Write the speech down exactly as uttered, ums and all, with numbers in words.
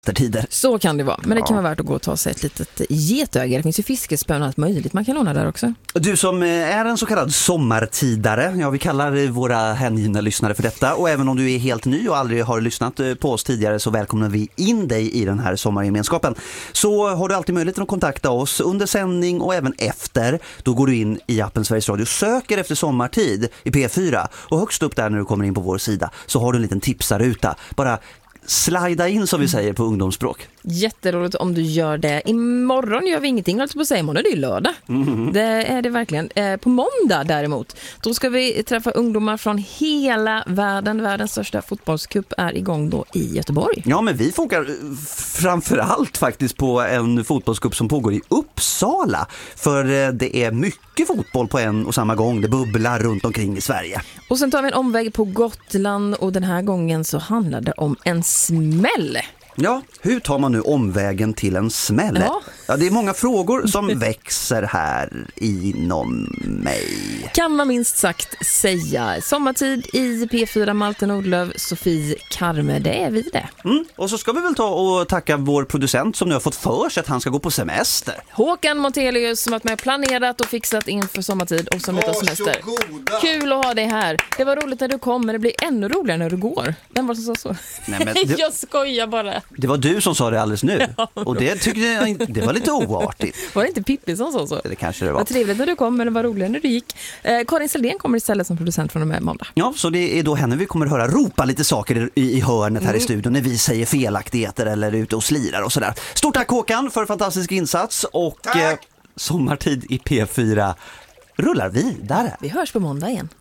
tider. Så kan det vara, men ja. det kan vara värt att gå och ta sig ett litet getöga. Det finns ju fiskespön och allt möjligt man kan låna där också. Du som är en så kallad sommartidare, ja vi kallar våra hängivna lyssnare för detta, och även om du är helt ny och aldrig har lyssnat på oss tidigare så välkomnar vi in dig i den här sommargemenskapen. Så har du alltid möjlighet att kontakta oss under sändning och även efter. Då går du in i appen Sveriges Radio, söker efter sommartid i P fyra och högst upp där när du kommer in på vår sida så har du en liten tipsarruta. Bara slida in som vi säger på ungdomsspråk. Jätteroligt om du gör det. Imorgon gör vi ingenting, alltså på sig imorgon, det är ju lördag. Mm. Det är det verkligen. Eh, på måndag däremot, då ska vi träffa ungdomar från hela världen. Världens största fotbollscup är igång då i Göteborg. Ja, men vi fokar framförallt faktiskt på en fotbollscup som pågår i Uppsala. För det är mycket fotboll på en och samma gång. Det bubblar runt omkring i Sverige. Och sen tar vi en omväg på Gotland och den här gången så handlar det om en smäll. Ja, hur tar man nu omvägen till en smäll? Ja. Ja, det är många frågor som växer här inom mig. Kan man minst sagt säga. Sommartid i P fyra, Malte Nordlöf, Sofie Karme, det är vi det. Mm. Och så ska vi väl ta och tacka vår producent som nu har fått för sig att han ska gå på semester. Håkan Montelius som har varit med och planerat och fixat inför sommartid och som tar semester. Kul att ha dig här. Det var roligt när du kom, men det blir ännu roligare när du går. Vem var det som sa så? Nej, men det... Jag skojar bara. Det var du som sa det alldeles nu. Ja, och det tyckte jag det var lite oartigt. Var det inte Pippi som sa så? Det kanske det var. Vad trevligt när du kom, men det var roligare när du gick. Eh, Karin Seldén kommer istället som producent från och med måndag. Ja, så det är då henne vi kommer höra ropa lite saker i, i hörnet här mm. i studion när vi säger felaktigheter eller är ute och slirar och sådär. Stort tack Håkan för fantastisk insats och eh, sommartid i P fyra rullar vidare. Vi hörs på måndag igen.